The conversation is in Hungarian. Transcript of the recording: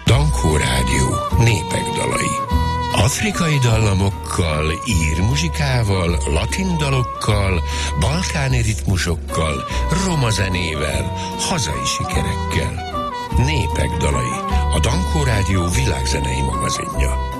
Dankó Rádió népek dalai. Afrikai dallamokkal, ír muzsikával, latin dalokkal, balkáni ritmusokkal, roma zenével, hazai sikerekkel. Népek dalai. A Dankó Rádió világzenei magazinja.